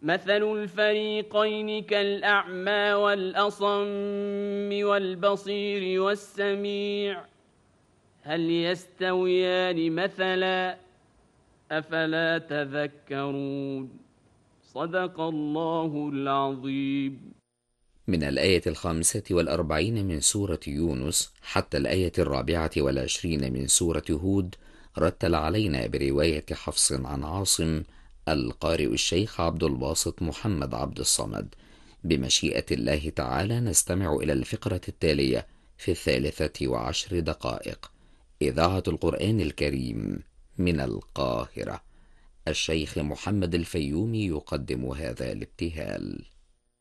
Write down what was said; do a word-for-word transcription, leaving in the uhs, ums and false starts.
مثل الفريقين كالأعمى والأصم والبصير والسميع هل يستويان مثلا أفلا تذكرون صدق الله العظيم. من الآية الخامسة والأربعين من سورة يونس حتى الآية الرابعة والعشرين من سورة هود رتل علينا برواية حفص عن عاصم القارئ الشيخ عبد الباسط محمد عبد الصمد. بمشيئة الله تعالى نستمع إلى الفقرة التالية في الثالثة وعشر دقائق. إذاعة القرآن الكريم من القاهرة. الشيخ محمد الفيومي يقدم هذا الابتهال.